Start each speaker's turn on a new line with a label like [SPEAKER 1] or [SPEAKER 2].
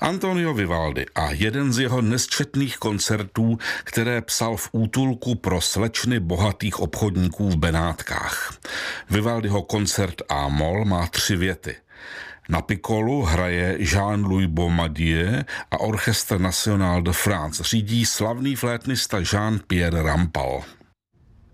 [SPEAKER 1] Antonio Vivaldi a jeden z jeho nesčetných koncertů, které psal v útulku pro slečny bohatých obchodníků v Benátkách. Vivaldiho koncert A-moll má 3 věty. Na pikolu hraje Jean-Louis Baumadieu a Orchestre National de France řídí slavný flétnista Jean-Pierre Rampal.